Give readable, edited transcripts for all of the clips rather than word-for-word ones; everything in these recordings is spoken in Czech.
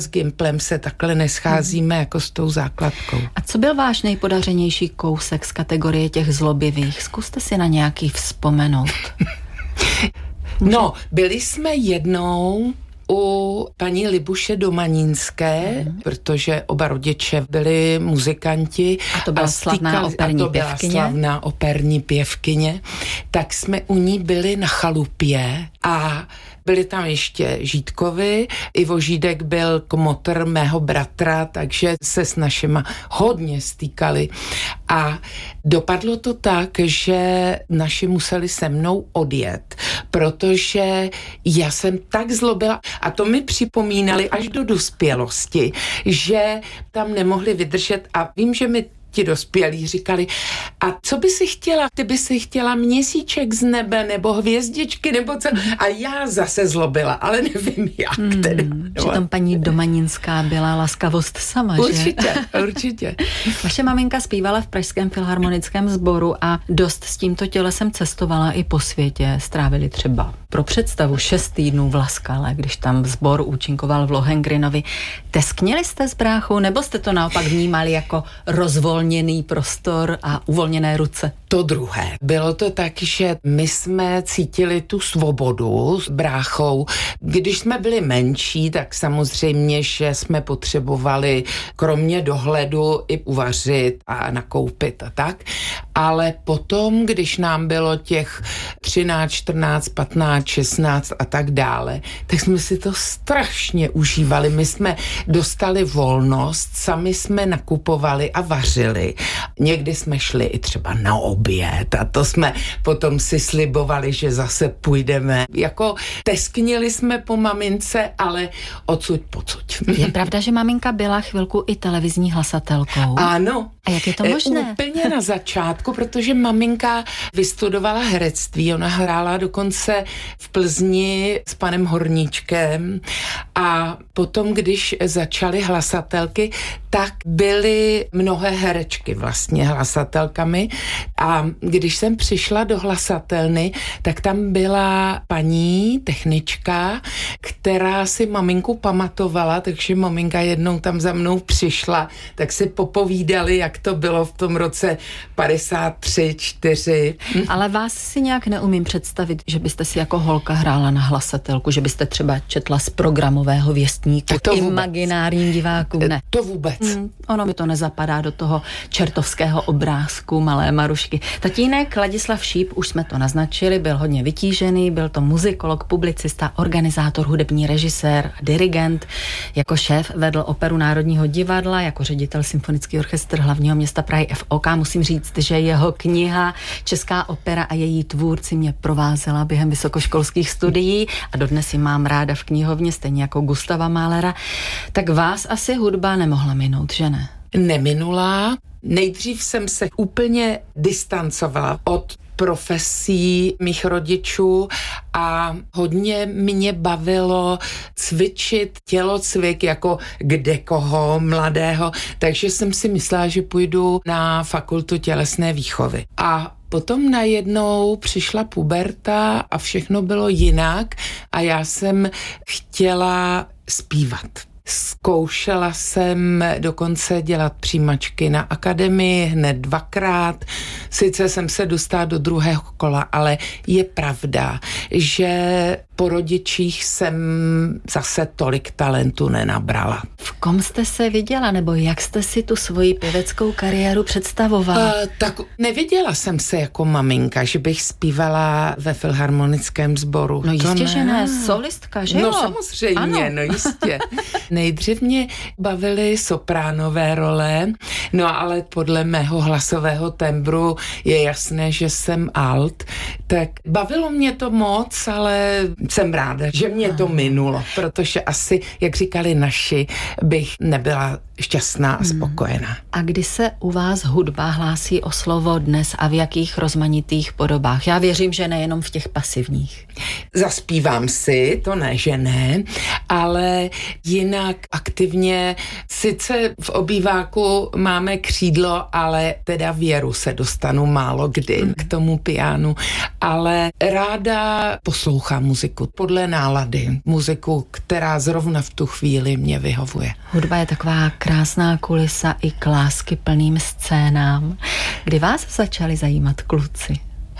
Gimplem se takhle nescházíme jako s tou základkou. A co byl váš nejpodařenější kousek z kategorie těch zlobivých? Zkuste si na nějaký vzpomenout. No, byli jsme jednou u paní Libuše Domanínské, protože oba rodiče byli muzikanti. A to byla slavná operní pěvkyně. Slavná operní pěvkyně. Tak jsme u ní byli na chalupě a byli tam ještě Žítkovi. Ivo Žídek byl kmotr mého bratra, takže se s našima hodně stýkali. A dopadlo to tak, že naši museli se mnou odjet, protože já jsem tak zlobila, a to mi připomínali až do dospělosti, že tam nemohli vydržet a vím, že mi ti dospělí říkali, a co by si chtěla? Ty by si chtěla měsíček z nebe nebo hvězdičky nebo co? A já zase zlobila, ale nevím jak tedy. Přitom paní Domaninská byla laskavost sama, určitě, že? Určitě. Vaše maminka zpívala v Pražském filharmonickém sboru a dost s tímto tělesem cestovala i po světě. Strávili třeba pro představu 6 týdnů v Laskale, když tam sbor účinkoval v Lohengrinovi. Teskněli jste s bráchou, nebo jste to naopak vnímali jako rozvolněný prostor a uvolněné ruce? To druhé. Bylo to tak, že my jsme cítili tu svobodu s bráchou. Když jsme byli menší, tak samozřejmě, že jsme potřebovali kromě dohledu i uvařit a nakoupit a tak. Ale potom, když nám bylo těch 13, 14, 15, 16 a tak dále, tak jsme si to strašně užívali. My jsme dostali volnost, sami jsme nakupovali a vařili. Někdy jsme šli i třeba na oběd a to jsme potom si slibovali, že zase půjdeme. Jako tesknili jsme po mamince, ale odsud pocud. Je pravda, že maminka byla chvilku i televizní hlasatelkou? Ano. A jak je to možné? Úplně na začátku, protože maminka vystudovala herectví, ona hrála dokonce v Plzni s panem Horníčkem a potom, když začaly hlasatelky, tak byly mnohé herečky vlastně hlasatelkami a když jsem přišla do hlasatelny, tak tam byla paní technička, která si maminku pamatovala, takže maminka jednou tam za mnou přišla, tak si popovídali, jak to bylo v tom roce 53, 4. Ale vás si nějak neumím představit, že byste si jako holka hrála na hlasatelku, že byste třeba četla z programového věstníku imaginárním divákům, ne? To vůbec. Ono mi to nezapadá do toho čertovského obrázku malé Marušky. Tatínek Ladislav Šíp, už jsme to naznačili, byl hodně vytížený, byl to muzikolog, publicista, organizátor, hudební režisér, dirigent. Jako šéf vedl Operu Národního divadla, jako ředitel Symfonický orchestr hlavního města Prahy FOK. Musím říct, že jeho kniha Česká opera a její tvůrci mě provázela během vysokoškolských studií a dodnes ji mám ráda v knihovně, stejně jako Gustava Mahlera. Tak vás asi hudba nemohla minout, že ne? Neminula. Nejdřív jsem se úplně distancovala od profesí mých rodičů a hodně mě bavilo cvičit tělocvik jako kde koho mladého, takže jsem si myslela, že půjdu na fakultu tělesné výchovy. A potom najednou přišla puberta a všechno bylo jinak a já jsem chtěla zpívat. Zkoušela jsem dokonce dělat přijímačky na akademii hned 2krát. Sice jsem se dostala do 2. kola, ale je pravda, že po rodičích jsem zase tolik talentu nenabrala. V kom jste se viděla, nebo jak jste si tu svoji pěveckou kariéru představovala? Tak neviděla jsem se jako maminka, že bych zpívala ve filharmonickém sboru. No jistě, že ne, solistka, že jo? No samozřejmě, ano. No jistě. Nejdřív mě bavily sopránové role, no ale podle mého hlasového tembru je jasné, že jsem alt, tak bavilo mě to moc, ale jsem ráda, že mě to minulo, protože asi, jak říkali naši, bych nebyla šťastná a spokojená. A kdy se u vás hudba hlásí o slovo dnes a v jakých rozmanitých podobách? Já věřím, že nejenom v těch pasivních. Zaspívám si, to ne, že ne, ale jinak aktivně Sice v obýváku máme křídlo, ale teda věru se dostanu málo kdy k tomu pianu, ale ráda poslouchám muziku podle nálady. Muziku, která zrovna v tu chvíli mě vyhovuje. Hudba je taková krásná kulisa i k lásky plným scénám. Kdy vás začali zajímat kluci?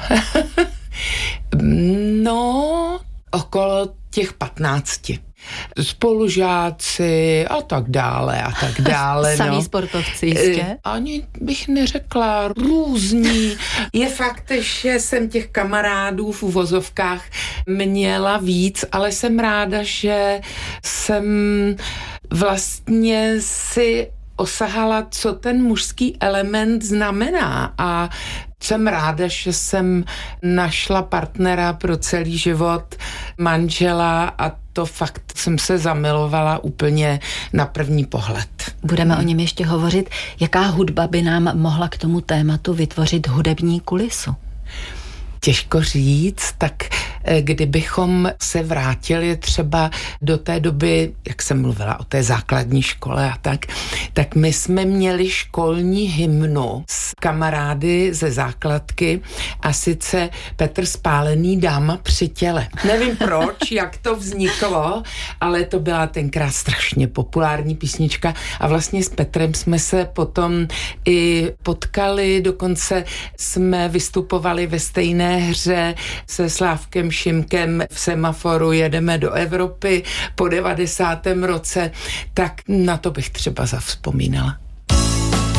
No, okolo těch 15. Spolužáci a tak dále a tak dále. Samý sportovci jistě? Ani bych neřekla, různí. Je fakt, že jsem těch kamarádů v uvozovkách měla víc, ale jsem ráda, že jsem vlastně si osahala, co ten mužský element znamená, a jsem ráda, že jsem našla partnera pro celý život, manžela, a to fakt jsem se zamilovala úplně na první pohled. Budeme o něm ještě hovořit. Jaká hudba by nám mohla k tomu tématu vytvořit hudební kulisu? Těžko říct, tak kdybychom se vrátili třeba do té doby, jak jsem mluvila o té základní škole a tak my jsme měli školní hymnu s kamarády ze základky, a sice Petr Spálený, Dáma při těle. Nevím proč, jak to vzniklo, ale to byla tenkrát strašně populární písnička a vlastně s Petrem jsme se potom i potkali, dokonce jsme vystupovali ve stejné hře se Slávkem Šimkem v Semaforu Jedeme do Evropy po 90. roce, tak na to bych třeba zavzpomínala.